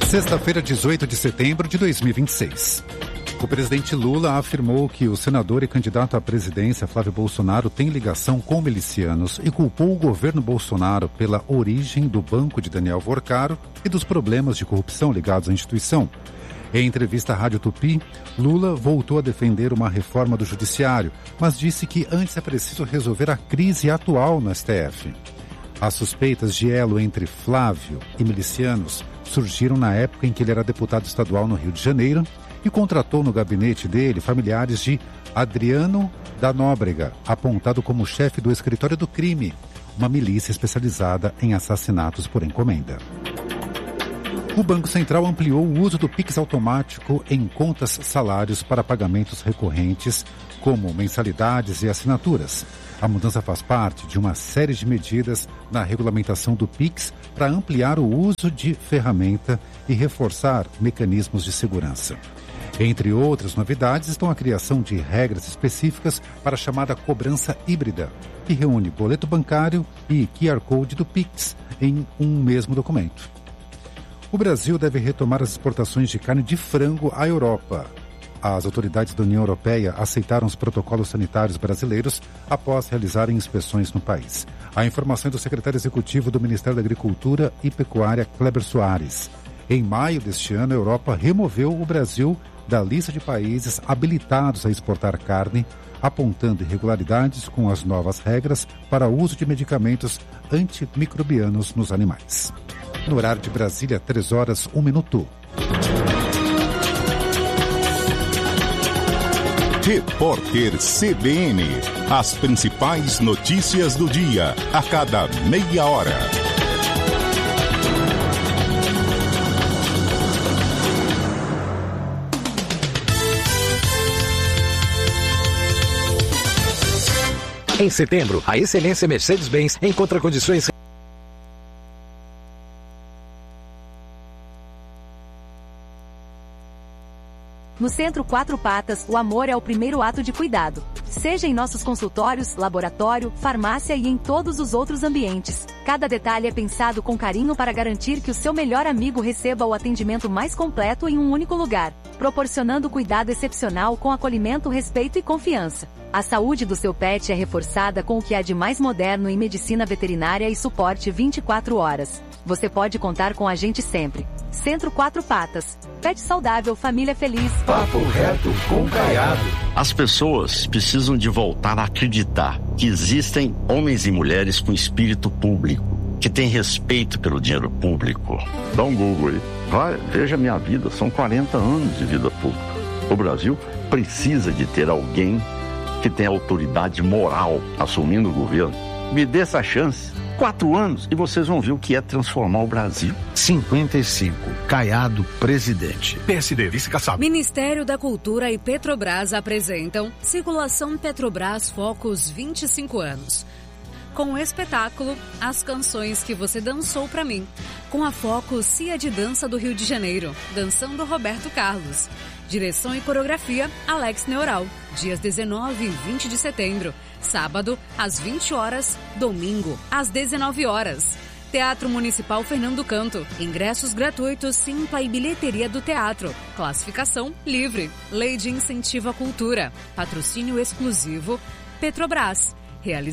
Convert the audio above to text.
Sexta-feira, 18 de setembro de 2026. O presidente Lula afirmou que o senador e candidato à presidência Flávio Bolsonaro tem ligação com milicianos e culpou o governo Bolsonaro pela origem do banco de Daniel Vorcaro e dos problemas de corrupção ligados à instituição. Em entrevista à Rádio Tupi, Lula voltou a defender uma reforma do judiciário, mas disse que antes é preciso resolver a crise atual no STF. As suspeitas de elo entre Flávio e milicianos surgiram na época em que ele era deputado estadual no Rio de Janeiro e contratou no gabinete dele familiares de Adriano da Nóbrega, apontado como chefe do Escritório do Crime, uma milícia especializada em assassinatos por encomenda. O Banco Central ampliou o uso do Pix automático em contas salários para pagamentos recorrentes, como mensalidades e assinaturas. A mudança faz parte de uma série de medidas na regulamentação do Pix para ampliar o uso de ferramenta e reforçar mecanismos de segurança. Entre outras novidades estão a criação de regras específicas para a chamada cobrança híbrida, que reúne boleto bancário e QR Code do Pix em um mesmo documento. O Brasil deve retomar as exportações de carne de frango à Europa. As autoridades da União Europeia aceitaram os protocolos sanitários brasileiros após realizarem inspeções no país. A informação é do secretário executivo do Ministério da Agricultura e Pecuária, Kleber Soares. Em maio deste ano, a Europa removeu o Brasil da lista de países habilitados a exportar carne, apontando irregularidades com as novas regras para o uso de medicamentos antimicrobianos nos animais. No horário de Brasília, 3 horas, 1 minuto. Repórter CBN. As principais notícias do dia, a cada meia hora. Em setembro, a excelência Mercedes-Benz encontra condições. No Centro Quatro Patas, o amor é o primeiro ato de cuidado. Seja em nossos consultórios, laboratório, farmácia e em todos os outros ambientes. Cada detalhe é pensado com carinho para garantir que o seu melhor amigo receba o atendimento mais completo em um único lugar, proporcionando cuidado excepcional com acolhimento, respeito e confiança. A saúde do seu pet é reforçada com o que há de mais moderno em medicina veterinária e suporte 24 horas. Você pode contar com a gente sempre. Centro Quatro Patas. Pet saudável, família feliz. Papo reto com Caiado. As pessoas precisam de voltar a acreditar que existem homens e mulheres com espírito público, que têm respeito pelo dinheiro público. Dá um Google aí. Vai, veja minha vida. São 40 anos de vida pública. O Brasil precisa de ter alguém que tenha autoridade moral assumindo o governo. Me dê essa chance. 4 anos e vocês vão ver o que é transformar o Brasil. 55. Caiado, presidente. PSD, vice-caçado. Ministério da Cultura e Petrobras apresentam Circulação Petrobras Focus 25 anos. Com o espetáculo As Canções que Você Dançou Pra Mim. Com a Focus Cia de Dança do Rio de Janeiro. Dançando Roberto Carlos. Direção e coreografia, Alex Neural. Dias 19 e 20 de setembro. Sábado, às 20 horas. Domingo, às 19 horas. Teatro Municipal Fernando Canto. Ingressos gratuitos, Simpla e bilheteria do teatro. Classificação livre. Lei de Incentivo à Cultura. Patrocínio exclusivo. Petrobras.